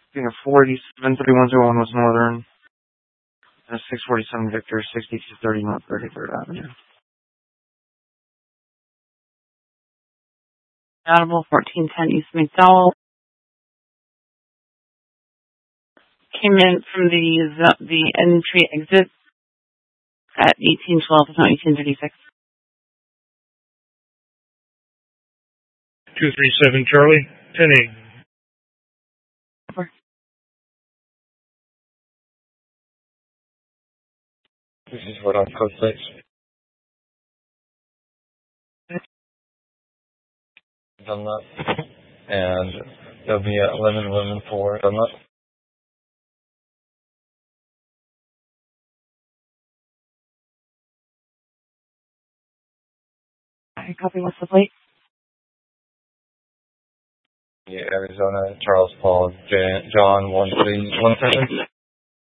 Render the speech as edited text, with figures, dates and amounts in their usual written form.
Being a 473101 was Northern. And a 647 Victor, 6230 North 33rd Avenue. Audible 1410 East McDowell. Came in from the entry exit at 1812 to 1836. 237 Charlie, 10-8. Over. This is what I'm code place. Dunlop. And there'll be 1111-4 Dunlop. I copy. What's the plate? Yeah, Arizona, Charles Paul, John 1317.